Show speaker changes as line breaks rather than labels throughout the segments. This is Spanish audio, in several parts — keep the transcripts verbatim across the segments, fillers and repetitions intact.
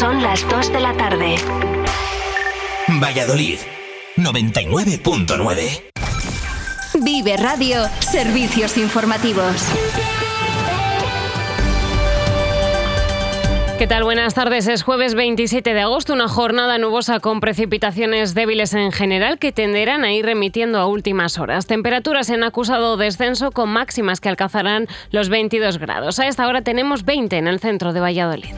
Son las dos de la tarde.
Valladolid, noventa y nueve punto nueve.
Vive Radio, servicios informativos.
¿Qué tal? Buenas tardes. Es jueves veintisiete de agosto, una jornada nubosa con precipitaciones débiles en general que tenderán a ir remitiendo a últimas horas. Temperaturas en acusado descenso con máximas que alcanzarán los veintidós grados. A esta hora tenemos veinte en el centro de Valladolid.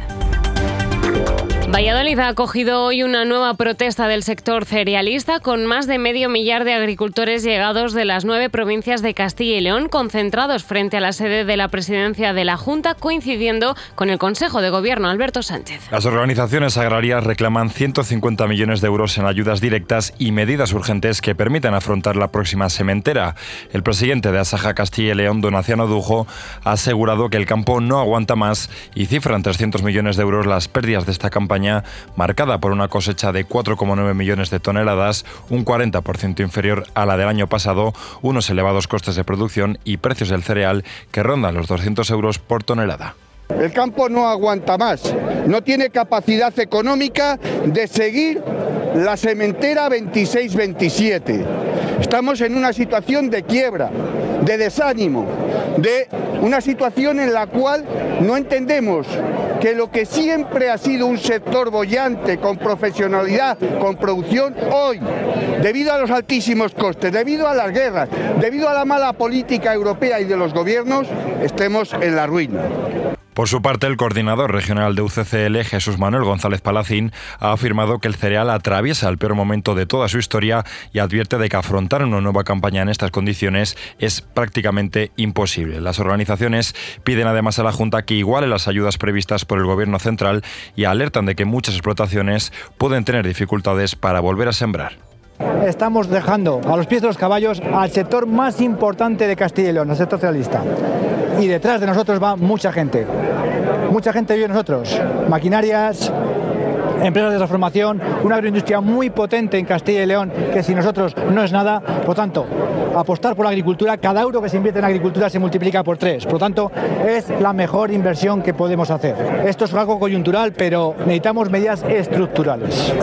Valladolid ha acogido hoy una nueva protesta del sector cerealista con más de medio millar de agricultores llegados de las nueve provincias de Castilla y León concentrados frente a la sede de la presidencia de la Junta, coincidiendo con el Consejo de Gobierno. Alberto Sánchez.
Las organizaciones agrarias reclaman ciento cincuenta millones de euros en ayudas directas y medidas urgentes que permitan afrontar la próxima sementera. El presidente de Asaja Castilla y León, Donaciano Dujo, ha asegurado que el campo no aguanta más y cifra en trescientos millones de euros las pérdidas de esta campaña, marcada por una cosecha de cuatro coma nueve millones de toneladas, un cuarenta por ciento inferior a la del año pasado, unos elevados costes de producción y precios del cereal que rondan los doscientos euros por tonelada.
El campo no aguanta más, no tiene capacidad económica de seguir la sementera veintiséis veintisiete. Estamos en una situación de quiebra, de desánimo, de una situación en la cual no entendemos que lo que siempre ha sido un sector boyante, con profesionalidad, con producción, hoy, debido a los altísimos costes, debido a las guerras, debido a la mala política europea y de los gobiernos, estemos en la ruina.
Por su parte, el coordinador regional de U C C L, Jesús Manuel González Palacín, ha afirmado que el cereal atraviesa el peor momento de toda su historia y advierte de que afrontar una nueva campaña en estas condiciones es prácticamente imposible. Las organizaciones piden además a la Junta que iguale las ayudas previstas por el Gobierno central y alertan de que muchas explotaciones pueden tener dificultades para volver a sembrar.
Estamos dejando a los pies de los caballos al sector más importante de Castilla y León, el sector cerealista. Y detrás de nosotros va mucha gente. Mucha gente vive nosotros. Maquinarias, empresas de transformación, una agroindustria muy potente en Castilla y León, que sin nosotros no es nada. Por lo tanto, apostar por la agricultura, cada euro que se invierte en agricultura se multiplica por tres. Por lo tanto, es la mejor inversión que podemos hacer. Esto es algo coyuntural, pero necesitamos medidas estructurales.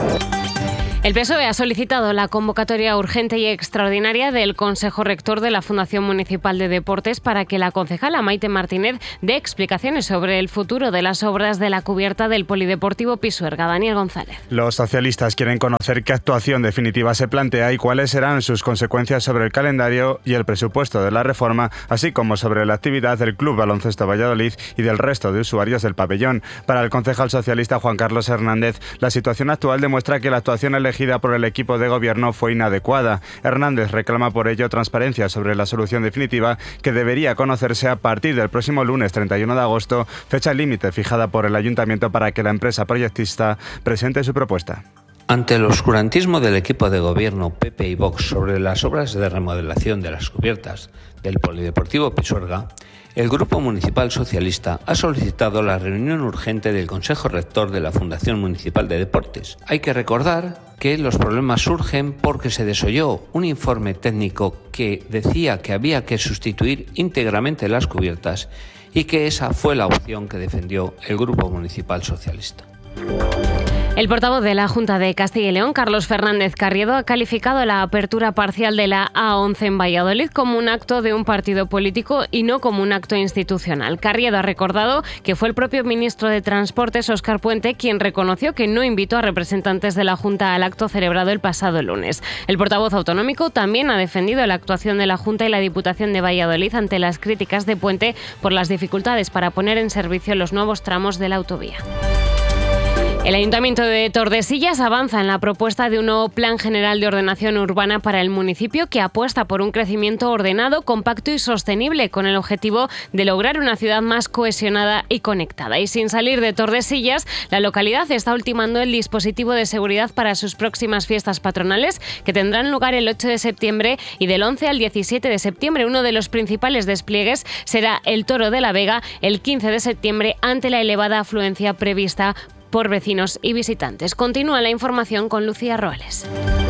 El P S O E ha solicitado la convocatoria urgente y extraordinaria del Consejo Rector de la Fundación Municipal de Deportes para que la concejala Maite Martínez dé explicaciones sobre el futuro de las obras de la cubierta del Polideportivo Pisuerga. Daniel González.
Los socialistas quieren conocer qué actuación definitiva se plantea y cuáles serán sus consecuencias sobre el calendario y el presupuesto de la reforma, así como sobre la actividad del Club Baloncesto Valladolid y del resto de usuarios del pabellón. Para el concejal socialista Juan Carlos Hernández, la situación actual demuestra que la actuación elegida por el equipo de gobierno fue inadecuada. Hernández reclama por ello transparencia sobre la solución definitiva que debería conocerse a partir del próximo lunes treinta y uno de agosto, fecha límite fijada por el ayuntamiento para que la empresa proyectista presente su propuesta.
Ante el oscurantismo del equipo de gobierno P P y Vox sobre las obras de remodelación de las cubiertas del Polideportivo Pisuerga, el Grupo Municipal Socialista ha solicitado la reunión urgente del Consejo Rector de la Fundación Municipal de Deportes. Hay que recordar que los problemas surgen porque se desoyó un informe técnico que decía que había que sustituir íntegramente las cubiertas y que esa fue la opción que defendió el Grupo Municipal Socialista.
El portavoz de la Junta de Castilla y León, Carlos Fernández Carriedo, ha calificado la apertura parcial de la A once en Valladolid como un acto de un partido político y no como un acto institucional. Carriedo ha recordado que fue el propio ministro de Transportes, Óscar Puente, quien reconoció que no invitó a representantes de la Junta al acto celebrado el pasado lunes. El portavoz autonómico también ha defendido la actuación de la Junta y la Diputación de Valladolid ante las críticas de Puente por las dificultades para poner en servicio los nuevos tramos de la autovía. El Ayuntamiento de Tordesillas avanza en la propuesta de un nuevo Plan General de Ordenación Urbana para el municipio que apuesta por un crecimiento ordenado, compacto y sostenible con el objetivo de lograr una ciudad más cohesionada y conectada. Y sin salir de Tordesillas, la localidad está ultimando el dispositivo de seguridad para sus próximas fiestas patronales que tendrán lugar el ocho de septiembre y del once al diecisiete de septiembre. Uno de los principales despliegues será el Toro de la Vega el quince de septiembre ante la elevada afluencia prevista por vecinos y visitantes. Continúa la información con Lucía Roales.